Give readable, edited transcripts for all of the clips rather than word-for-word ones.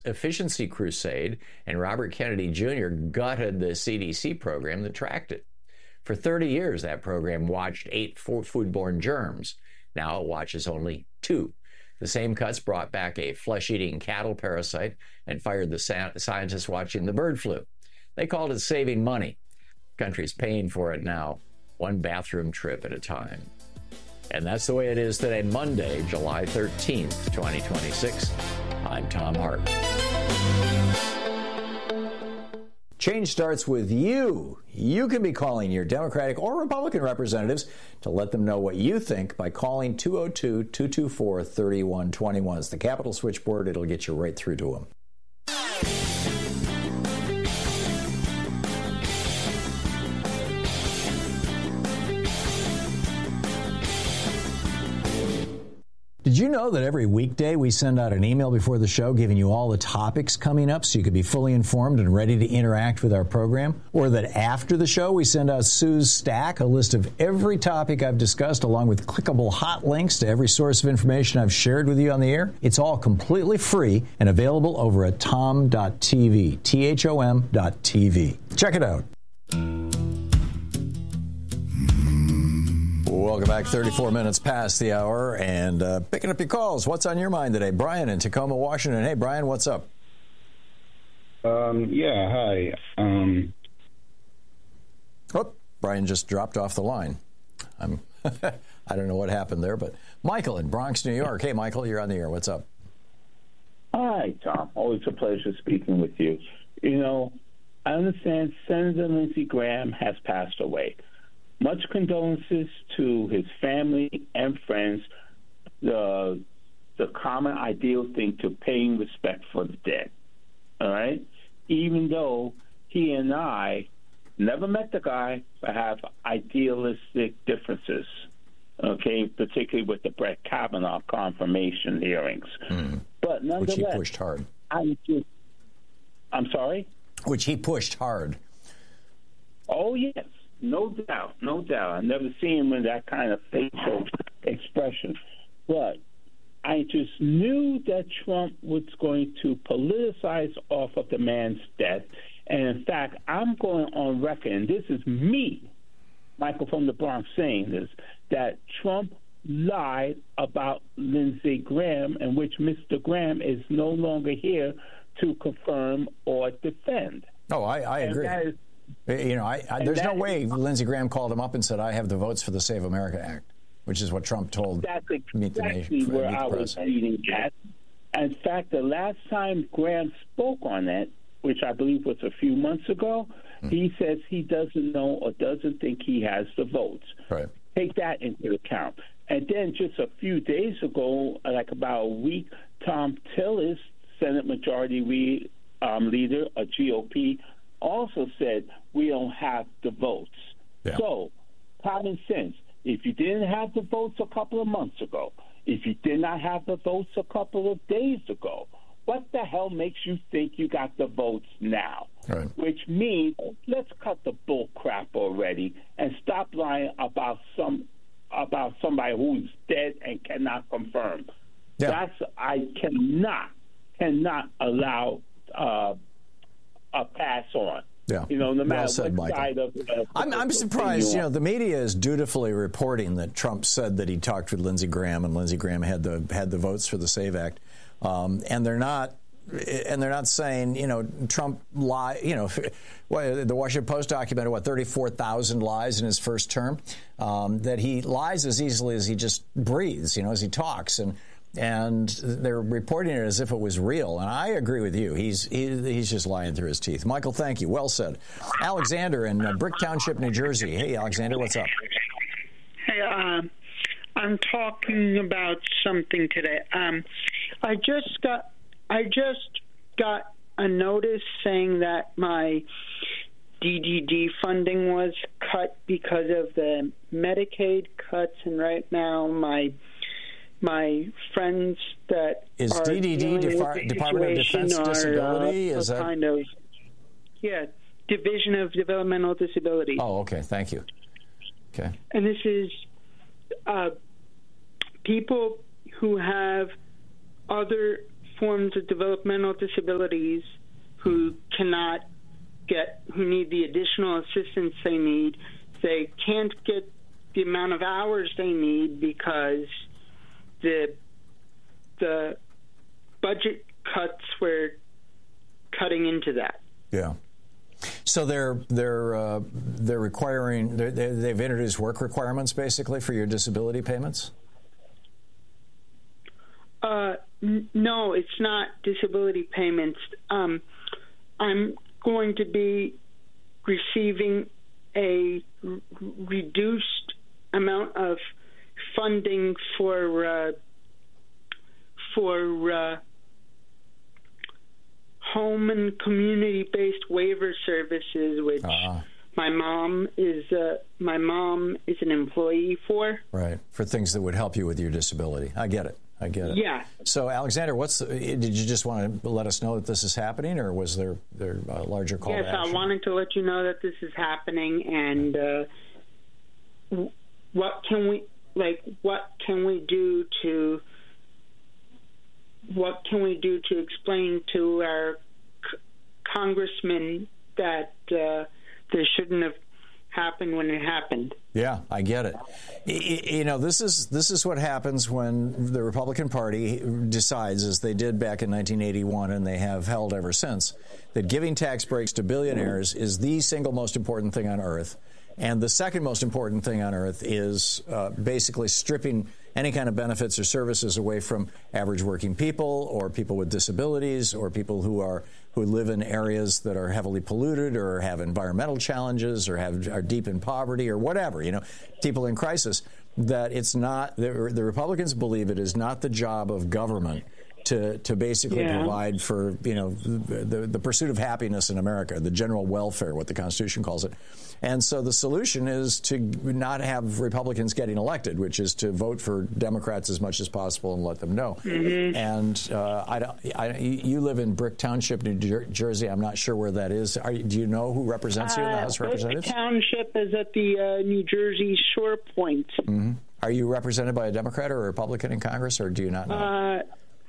efficiency crusade, and Robert Kennedy Jr. gutted the CDC program that tracked it. For 30 years, that program watched 8 foodborne germs. Now it watches only 2. The same cuts brought back a flesh-eating cattle parasite and fired the scientists watching the bird flu. They called it saving money. The country's paying for it now, one bathroom trip at a time. And that's the way it is today, Monday, July 13th, 2026. I'm Tom Hart. Change starts with you. You can be calling your Democratic or Republican representatives to let them know what you think by calling 202-224-3121. It's the Capitol switchboard. It'll get you right through to them. Did you know that every weekday we send out an email before the show giving you all the topics coming up so you can be fully informed and ready to interact with our program? Or that after the show we send out Sue's Stack, a list of every topic I've discussed along with clickable hot links to every source of information I've shared with you on the air? It's all completely free and available over at tom.tv, THOM.tv. Check it out. Welcome back. 34 minutes past the hour and picking up your calls. What's on your mind today? Brian in Tacoma, Washington. Hey, Brian, what's up? Hi. Brian just dropped off the line. I don't know what happened there, but Michael in Bronx, New York. Hey, Michael, you're on the air. What's up? Hi, Tom. Always a pleasure speaking with you. You know, I understand Senator Lindsey Graham has passed away. Much condolences to his family and friends. The common ideal thing to paying respect for the dead. All right? Even though he and I never met the guy, but have idealistic differences. Okay, particularly with the Brett Kavanaugh confirmation hearings. But nonetheless, which he pushed hard. I'm sorry? Which he pushed hard. Oh, yes. No doubt. I've never seen him with that kind of facial expression. But I just knew that Trump was going to politicize off of the man's death. And, in fact, I'm going on record, and this is me, Michael from the Bronx, saying this, that Trump lied about Lindsey Graham, in which Mr. Graham is no longer here to confirm or defend. Oh, I agree. There's no way Lindsey Graham called him up and said, I have the votes for the Save America Act, which is what Trump told Meet the Nation. That's exactly where I was leading at. In fact, the last time Graham spoke on that, which I believe was a few months ago, he says he doesn't know or doesn't think he has the votes. Right. Take that into account. And then just a few days ago, like about a week, Tom Tillis, Senate Majority Leader of GOP, also said we don't have the votes. Yeah. So, common sense, if you didn't have the votes a couple of months ago, if you did not have the votes a couple of days ago, what the hell makes you think you got the votes now? Right. Which means let's cut the bull crap already and stop lying about somebody who's dead and cannot confirm. Yeah. I cannot allow a pass on. Yeah. No matter well said, what side of I'm surprised. The media is dutifully reporting that Trump said that he talked with Lindsey Graham and Lindsey Graham had the votes for the SAVE Act, and they're not saying Trump lied. The Washington Post documented 34,000 lies in his first term. That he lies as easily as he just breathes. As he talks and they're reporting it as if it was real. And I agree with you. He's just lying through his teeth. Michael, thank you. Well said. Alexander in Brick Township, New Jersey. Hey, Alexander, what's up? Hey, I'm talking about something today. I just got a notice saying that my DDD funding was cut because of the Medicaid cuts, and right now my friends that is are DDD Department of Defense Disability is that kind of Division of Developmental Disability. Oh, okay, thank you. Okay, and this is people who have other forms of developmental disabilities who need the additional assistance they need. They can't get the amount of hours they need because the budget cuts were cutting into that. Yeah. So they're requiring they've introduced work requirements basically for your disability payments? No, it's not disability payments. I'm going to be receiving a reduced amount of funding for home and community-based waiver services, which my mom is an employee for. Right, for things that would help you with your disability. I get it. Yeah. So, Alexander, did you just want to let us know that this is happening, or was there a larger call to action? Yes, I wanted to let you know that this is happening, and what can we do to explain to our congressman that this shouldn't have happened when it happened? Yeah, I get it. You know, this is what happens when the Republican Party decides, as they did back in 1981, and they have held ever since, that giving tax breaks to billionaires is the single most important thing on earth. And the second most important thing on earth is basically stripping any kind of benefits or services away from average working people or people with disabilities or people who live in areas that are heavily polluted or have environmental challenges or are deep in poverty or whatever, people in crisis. That it's not, the Republicans believe it is not the job of government to basically provide for, the pursuit of happiness in America, the general welfare, what the Constitution calls it. And so the solution is to not have Republicans getting elected, which is to vote for Democrats as much as possible and let them know. Mm-hmm. And you live in Brick Township, New Jersey. I'm not sure where that is. Do you know who represents you in the House of Representatives? Brick Township is at the New Jersey Shore Point. Mm-hmm. Are you represented by a Democrat or a Republican in Congress, or do you not know?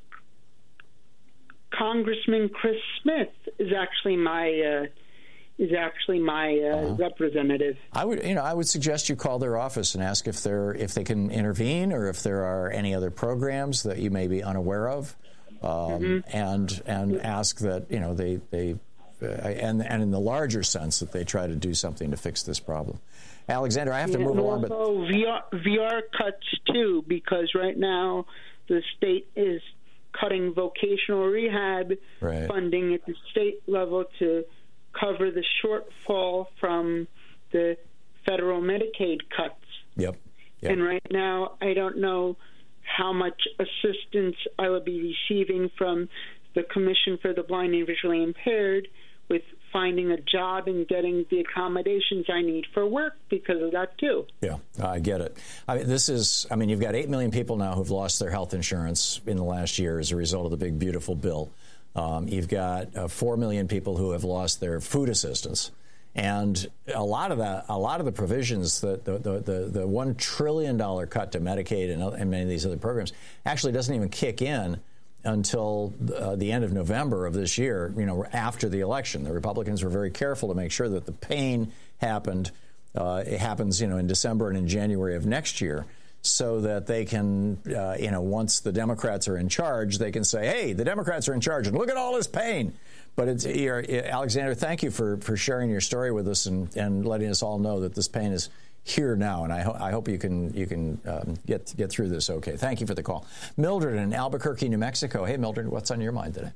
Congressman Chris Smith is actually my representative. I would suggest you call their office and ask if they can intervene or if there are any other programs that you may be unaware of, and ask that they and in the larger sense that they try to do something to fix this problem. Alexander, I have to move along. But VR cuts too, because right now the state is cutting vocational rehab funding at the state level to cover the shortfall from the federal Medicaid cuts. Yep. And right now, I don't know how much assistance I will be receiving from the Commission for the Blind and Visually Impaired with finding a job and getting the accommodations I need for work because of that, too. Yeah, I get it. You've got 8 million people now who've lost their health insurance in the last year as a result of the big, beautiful bill. You've got 4 million people who have lost their food assistance. And a lot of the provisions, the $1 trillion cut to Medicaid and many of these other programs actually doesn't even kick in until the end of November of this year, after the election. The Republicans were very careful to make sure that the pain happens, in December and in January of next year, so that they can, once the Democrats are in charge, they can say, hey, the Democrats are in charge, and look at all this pain. But Alexander, thank you for sharing your story with us and letting us all know that this pain is here now, and I hope you can get through this okay. Thank you for the call. Mildred in Albuquerque, New Mexico. Hey, Mildred, what's on your mind today?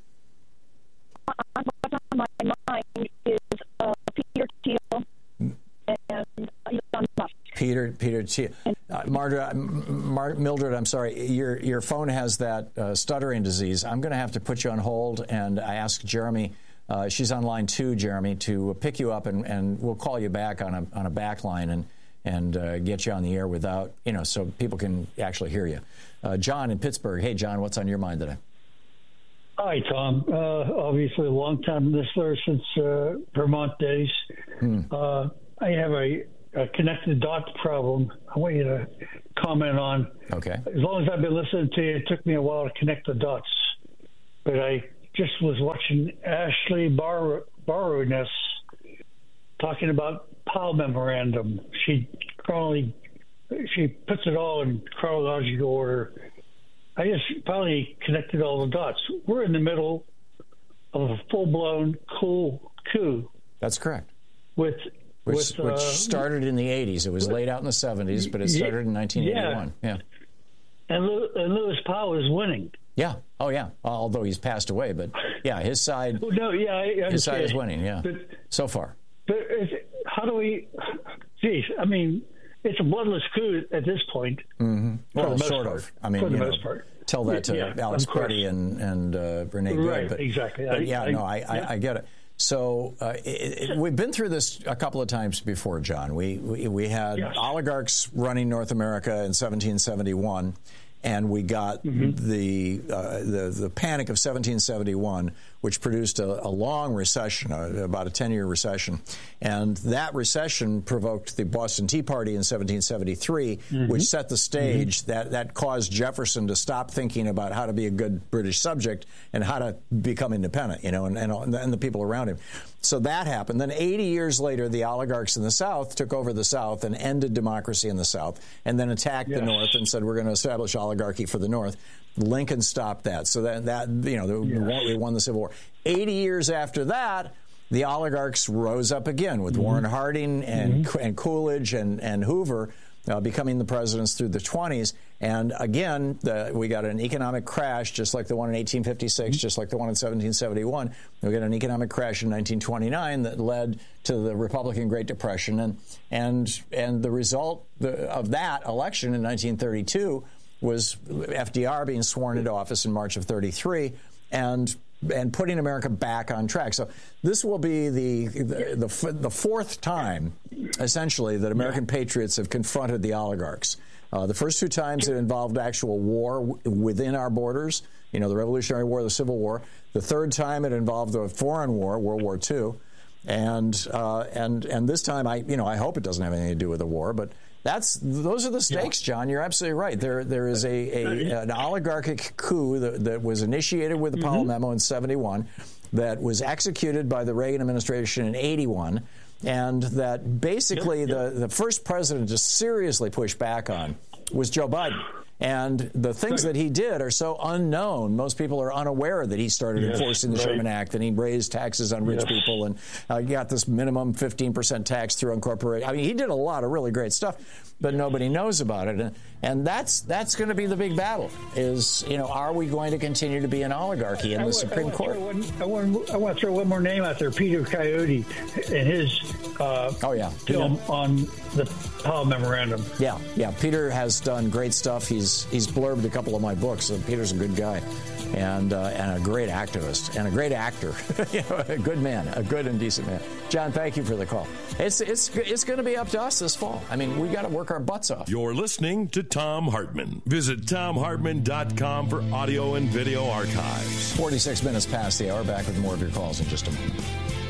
What's on my mind is Peter Thiel and Elon Musk. Peter Thiel. Mildred, I'm sorry, your phone has that stuttering disease. I'm going to have to put you on hold, and I ask Jeremy. She's on line 2, Jeremy, to pick you up, and we'll call you back on a back line and get you on the air without, so people can actually hear you. John in Pittsburgh. Hey, John, what's on your mind today? Hi, Tom. Obviously, a long-time listener since Vermont days. I have a connected dots problem I want you to comment on. Okay. As long as I've been listening to you, it took me a while to connect the dots. but I just was watching Ashley Baroness talking about Powell Memorandum. She puts it all in chronological order. I just finally connected all the dots. We're in the middle of a full-blown coup. That's correct. Which started in the 80s. It was laid out in the 70s, but it started in 1981. Yeah. And Lewis Powell is winning. Yeah. Oh, yeah. Although he's passed away, but yeah, his side. No, yeah, his side is winning. Yeah. But, so far. But how do we? Geez, I mean, it's a bloodless coup at this point. Mm-hmm. Well, sort of. I mean, for the most part. Tell that to Alex Petty and Renee Good. Right. But, exactly. But I get it. So we've been through this a couple of times before, John. We had oligarchs running North America in 1771, and we got the Panic of 1771, which produced a long recession, about a 10-year recession. And that recession provoked the Boston Tea Party in 1773, which set the stage that caused Jefferson to stop thinking about how to be a good British subject and how to become independent, and the people around him. So that happened. Then 80 years later, the oligarchs in the South took over the South and ended democracy in the South, and then attacked the North and said, we're going to establish oligarchy for the North. Lincoln stopped that. So we won the Civil War. 80 years after that, the oligarchs rose up again with Warren Harding and Coolidge and Hoover becoming the presidents through the 20s. And again, we got an economic crash, just like the one in 1856, just like the one in 1771. We got an economic crash in 1929 that led to the Republican Great Depression. And the result of that election in 1932 was FDR being sworn into office in March of 33 and putting America back on track. So this will be the fourth time, essentially, that American patriots have confronted the oligarchs. The first two times it involved actual war within our borders, the Revolutionary War, the Civil War. The third time it involved a foreign war, World War II. And this time, I hope it doesn't have anything to do with the war, but those are the stakes, John. You're absolutely right. There is an oligarchic coup that was initiated with the Powell Memo in 71, that was executed by the Reagan administration in 81, and that basically the first president to seriously push back on was Joe Biden. And the things that he did are so unknown. Most people are unaware that he started enforcing the Sherman Act, and he raised taxes on rich people, and got this minimum 15% tax through on corporations. I mean, he did a lot of really great stuff, but nobody knows about it. And that's going to be the big battle, is, are we going to continue to be an oligarchy in the Supreme Court? I want to throw one more name out there, Peter Coyote, and his film on the Powell Memorandum. Yeah. Peter has done great stuff. He's blurbed a couple of my books. So Peter's a good guy, and a great activist, and a great actor. A good man, a good and decent man. John, thank you for the call. It's going to be up to us this fall. I mean, we got to work our butts off. You're listening to Thom Hartmann. Visit ThomHartmann.com for audio and video archives. 46 minutes past the hour. Back with more of your calls in just a moment.